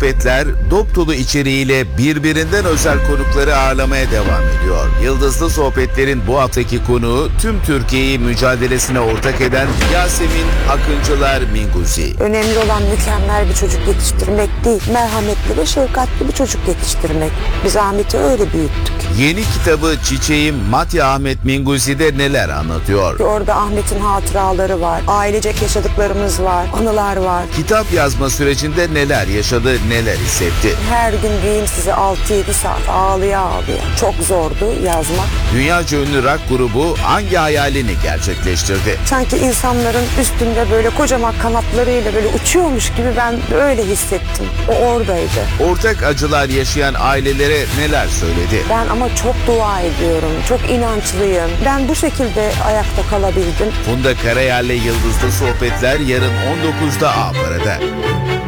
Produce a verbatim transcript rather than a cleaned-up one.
Sohbetler dop dolu içeriğiyle birbirinden özel konukları ağırlamaya devam ediyor. Yıldızlı Sohbetler'in bu haftaki konuğu tüm Türkiye'yi mücadelesine ortak eden Yasemin Akıncılar Minguzi. Önemli olan mükemmel bir çocuk yetiştirmek değil, merhametli ve şefkatli bir çocuk yetiştirmek. Biz Ahmet'i öyle büyüttük. Yeni kitabı Çiçeğim Matya Ahmet Minguzi'de neler anlatıyor? Orada Ahmet'in hatıraları var, ailecek yaşadıklarımız var, anılar var. Kitap yazma sürecinde neler yaşadı, neler hissetti? Her gün diyeyim size altı yedi saat ağlıya ağlıya. Çok zordu yazmak. Dünyaca ünlü rock grubu hangi hayalini gerçekleştirdi? Sanki insanların üstünde böyle kocaman kanatlarıyla böyle uçuyormuş gibi ben öyle hissettim. O oradaydı. Ortak acılar yaşayan ailelere neler söyledi? Ben ama çok dua ediyorum, çok inançlıyım. Ben bu şekilde ayakta kalabildim. Funda Karayel'le Yıldızlı Sohbetler yarın on dokuzda A Para'da.